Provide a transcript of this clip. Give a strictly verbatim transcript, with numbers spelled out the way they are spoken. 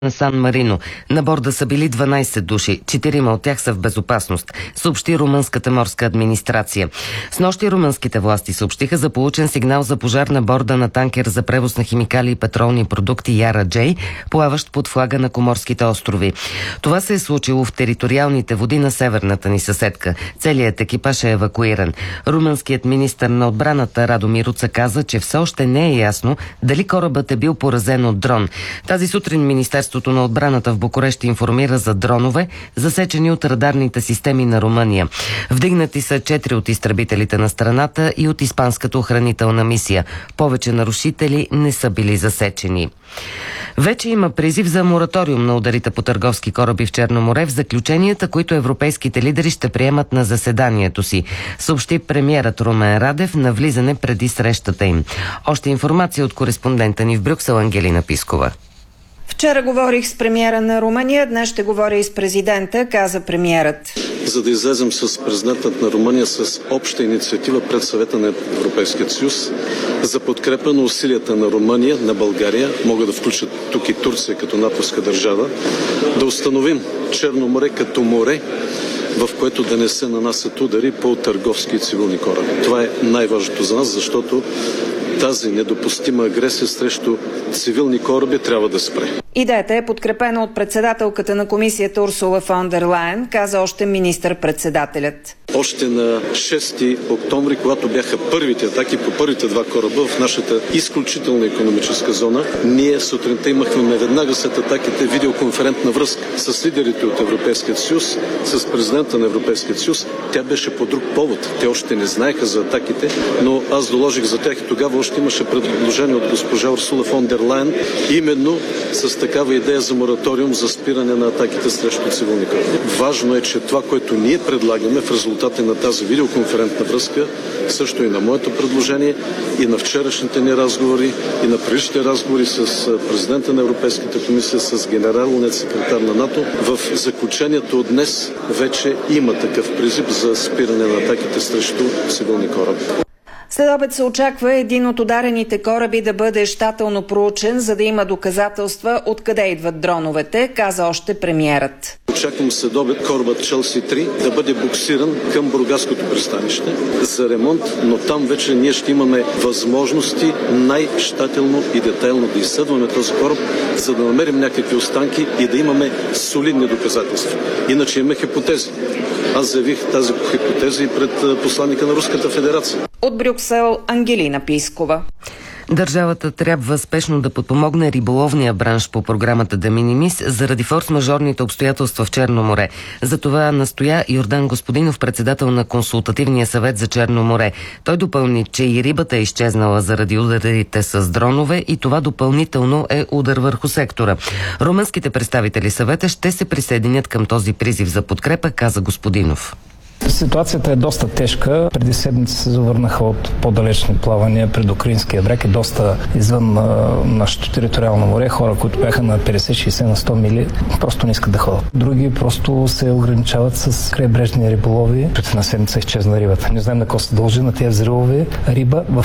на Сан Марино. На борда са били дванайсет души, четирима от тях са в безопасност, съобщи румънската морска администрация. Снощи румънските власти съобщиха за получен сигнал за пожар на борда на танкер за превоз на химикали и петролни продукти Яра Джей, плаващ под флага на Коморските острови. Това се е случило в териториалните води на северната ни съседка. Целият екипаж е евакуиран. Румънският министър на отбраната Радомир Уца каза, че все още не е ясно дали корабът е бил поразен от дрон. Тази сутрин Министерството на отбраната в Букурещ информира за дронове, засечени от радарните системи на Румъния. Вдигнати са четири от изтребителите на страната и от испанската охранителна мисия. Повече нарушители не са били засечени. Вече има призив за мораториум на ударите по търговски кораби в Черно море в заключенията, които европейските лидери ще приемат на заседанието си, съобщи премиерът Румен Радев на влизане преди срещата им. Още информация от кореспондента ни в Брюксел Ангелина Пискова. Вчера говорих с премиера на Румъния, днес ще говоря и с президента, каза премиерът. За да излезем с президентът на Румъния с обща инициатива пред Съвета на Европейския съюз за подкрепа на усилията на Румъния, на България, могат да включат тук и Турция като натовска държава, да установим Черно море като море, в което да не се нанасят удари по търговски и цивилни кораби. Това е най-важното за нас, защото тази недопустима агресия срещу цивилни кораби трябва да спре. Идеята е подкрепена от председателката на комисията Урсула фон дер Лайен, каза още министър-председателят. Още на шести октомври, когато бяха първите атаки по първите два кораба в нашата изключителна икономическа зона, ние сутринта имахме веднага след атаките видеоконферентна връзка с лидерите от Европейския съюз, с президента на Европейския съюз. Тя беше по друг повод. Те още не знаеха за атаките, но аз доложих за тях и тогава още имаше предложение от госпожа Урсула фон дер Лайен, именно с такава идея за мораториум за спиране на атаките срещу цивилни кораби. Важно е, че това, което ние предлагаме в резултат на тази видеоконферентна връзка, също и на моето предложение, и на вчерашните ни разговори, и на предишните разговори с президента на Европейската комисия, с генералният секретар на НАТО, в заключението от днес вече има такъв призив за спиране на атаките срещу цивилни кораби. След обед се очаква един от ударените кораби да бъде щателно проучен, за да има доказателства откъде идват дроновете, каза още премиерът. Очаквам след обед корабът Челси три да бъде буксиран към Бургаското пристанище за ремонт, но там вече ние ще имаме възможности най-щателно и детайлно да изследваме този кораб, за да намерим някакви останки и да имаме солидни доказателства. Иначе имаме хипотези. Аз заявих тази хипотеза и пред посланника на Руската федерация. От Брюксел Ангелина Пискова. Държавата трябва спешно да подпомогне риболовния бранш по програмата De Minimis заради форс-мажорните обстоятелства в Черно море. За това настоя Йордан Господинов, председател на Консултативния съвет за Черно море. Той допълни, че и рибата е изчезнала заради ударите с дронове и това допълнително е удар върху сектора. Румънските представители съвета ще се присъединят към този призив за подкрепа, каза Господинов. Ситуацията е доста тежка. Преди седмица се завърнаха от по-далечни плавания пред Украинския бряг и доста извън а, нашето териториално море. Хора, които бяха на петдесет, шейсет на сто мили, просто не искат да ходят. Други просто се ограничават с крайбрежни риболови. Преди на седмица изчезна рибата. Не знаем на какво се дължи на тези взривови. Риба в